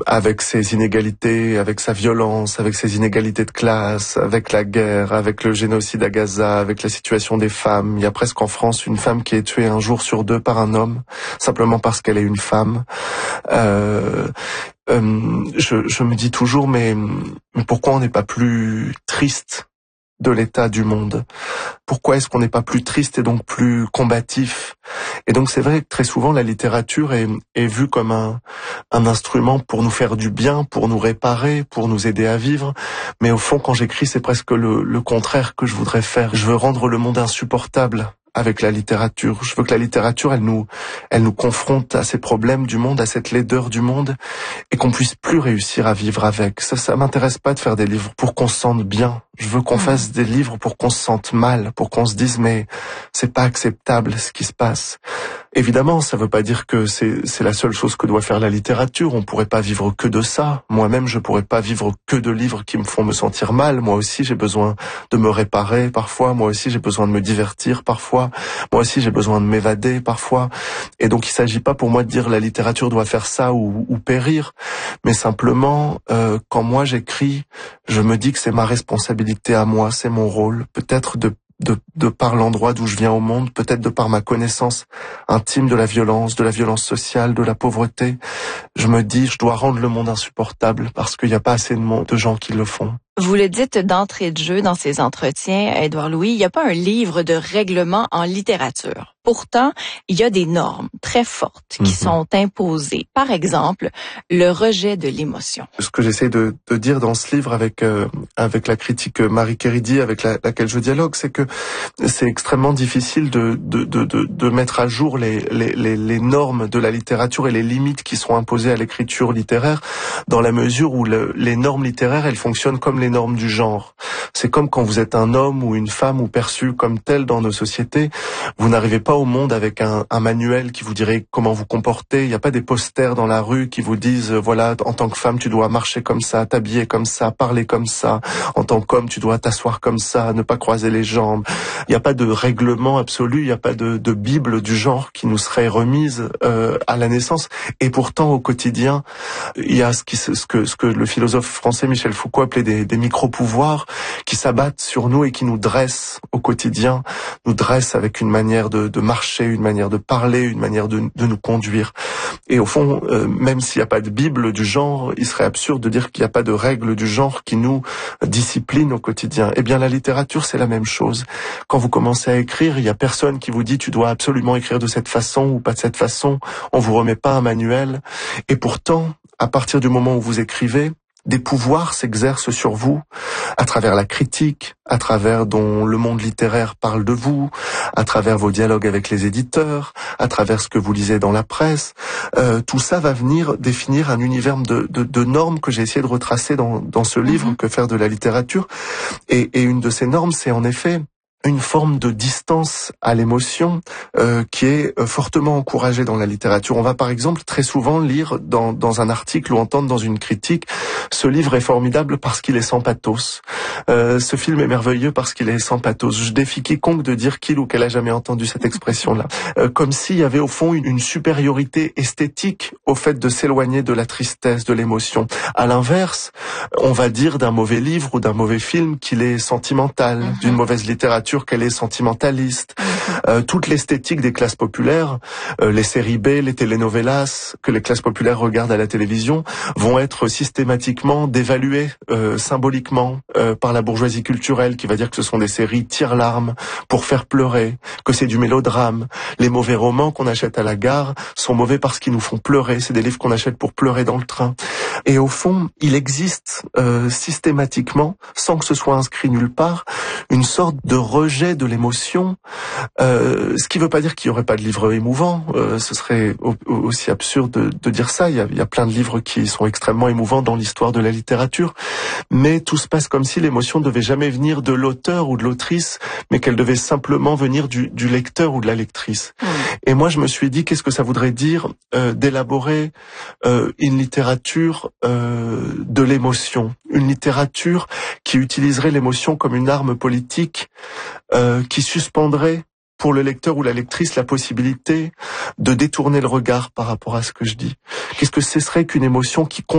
avec ses inégalités, avec sa violence, avec ses inégalités de classe, avec la guerre, avec le génocide à Gaza, avec la situation des femmes. Il y a presque en France une femme qui est tuée un jour sur deux par un homme, simplement parce qu'elle est une femme. Je me dis toujours, mais pourquoi on n'est pas plus triste de l'état du monde? Pourquoi est-ce qu'on n'est pas plus triste et donc plus combatif? Et donc c'est vrai que très souvent la littérature est vue comme un instrument pour nous faire du bien, pour nous réparer, pour nous aider à vivre. Mais au fond, quand j'écris, c'est presque le contraire que je voudrais faire. Je veux rendre le monde insupportable avec la littérature. Je veux que la littérature, elle nous confronte à ces problèmes du monde, à cette laideur du monde, et qu'on puisse plus réussir à vivre avec. Ça m'intéresse pas de faire des livres pour qu'on se sente bien. Je veux qu'on fasse des livres pour qu'on se sente mal, pour qu'on se dise mais c'est pas acceptable ce qui se passe. Évidemment, ça veut pas dire que c'est la seule chose que doit faire la littérature. On pourrait pas vivre que de ça. Moi-même, je pourrais pas vivre que de livres qui me font me sentir mal. Moi aussi, j'ai besoin de me réparer parfois. Moi aussi, j'ai besoin de me divertir parfois. Moi aussi, j'ai besoin de m'évader parfois. Et donc, il s'agit pas pour moi de dire la littérature doit faire ça ou périr. Mais simplement, quand moi j'écris, je me dis que c'est ma responsabilité à moi, c'est mon rôle. Peut-être de par l'endroit d'où je viens au monde, peut-être de par ma connaissance intime de la violence sociale, de la pauvreté. Je me dis, je dois rendre le monde insupportable parce qu'il n'y a pas assez de gens qui le font. Vous le dites d'entrée de jeu dans ces entretiens, Édouard Louis, il n'y a pas un livre de règlement en littérature. Pourtant, il y a des normes très fortes qui sont imposées. Par exemple, le rejet de l'émotion. Ce que j'essaie de dire dans ce livre avec la critique Marie Kéridi, avec laquelle je dialogue, c'est que c'est extrêmement difficile de mettre à jour les normes de la littérature et les limites qui sont imposées à l'écriture littéraire, dans la mesure où les normes littéraires, elles fonctionnent comme les normes du genre. C'est comme quand vous êtes un homme ou une femme ou perçu comme tel dans nos sociétés, vous n'arrivez pas au monde avec un manuel qui vous dirait comment vous comporter. Il n'y a pas des posters dans la rue qui vous disent voilà, en tant que femme tu dois marcher comme ça, t'habiller comme ça, parler comme ça. En tant qu'homme tu dois t'asseoir comme ça, ne pas croiser les jambes. Il n'y a pas de règlement absolu, il n'y a pas de bible du genre qui nous serait remise à la naissance. Et pourtant au quotidien, il y a ce que le philosophe français Michel Foucault appelait des micro-pouvoirs qui s'abattent sur nous et qui nous dressent au quotidien, nous dressent avec une manière de marcher, une manière de parler, une manière de nous conduire. Et au fond, même s'il n'y a pas de Bible du genre, il serait absurde de dire qu'il n'y a pas de règles du genre qui nous disciplinent au quotidien. Eh bien, la littérature, c'est la même chose. Quand vous commencez à écrire, il n'y a personne qui vous dit tu dois absolument écrire de cette façon ou pas de cette façon. On vous remet pas un manuel. Et pourtant, à partir du moment où vous écrivez, des pouvoirs s'exercent sur vous, à travers la critique, à travers dont le monde littéraire parle de vous, à travers vos dialogues avec les éditeurs, à travers ce que vous lisez dans la presse. Tout ça va venir définir un univers de normes que j'ai essayé de retracer dans ce livre, Que faire de la littérature. Et une de ces normes, c'est en effet une forme de distance à l'émotion qui est fortement encouragée dans la littérature. On va par exemple très souvent lire dans un article ou entendre dans une critique « Ce livre est formidable parce qu'il est sans pathos. Ce film est merveilleux parce qu'il est sans pathos. » Je défie quiconque de dire qu'il ou qu'elle a jamais entendu cette expression-là. Comme s'il y avait au fond une supériorité esthétique au fait de s'éloigner de la tristesse, de l'émotion. À l'inverse, on va dire d'un mauvais livre ou d'un mauvais film qu'il est sentimental, d'une mauvaise littérature qu'elle est sentimentaliste. Toute l'esthétique des classes populaires, les séries B, les telenovelas que les classes populaires regardent à la télévision vont être systématiquement dévaluées symboliquement par la bourgeoisie culturelle qui va dire que ce sont des séries tire-larmes pour faire pleurer, que c'est du mélodrame. Les mauvais romans qu'on achète à la gare sont mauvais parce qu'ils nous font pleurer. C'est des livres qu'on achète pour pleurer dans le train. Et au fond, il existe systématiquement, sans que ce soit inscrit nulle part, une sorte de rejet de l'émotion, ce qui ne veut pas dire qu'il n'y aurait pas de livres émouvants, ce serait aussi absurde de dire ça, il y a plein de livres qui sont extrêmement émouvants dans l'histoire de la littérature, mais tout se passe comme si l'émotion ne devait jamais venir de l'auteur ou de l'autrice, mais qu'elle devait simplement venir du lecteur ou de la lectrice. Et moi je me suis dit, qu'est-ce que ça voudrait dire d'élaborer une littérature de l'émotion, une littérature qui utiliserait l'émotion comme une arme politique, qui suspendrait pour le lecteur ou la lectrice la possibilité de détourner le regard par rapport à ce que je dis. Qu'est-ce que ce serait qu'une émotion qui